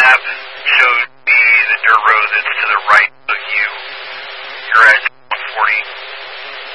map shows me the dirt road that's to the right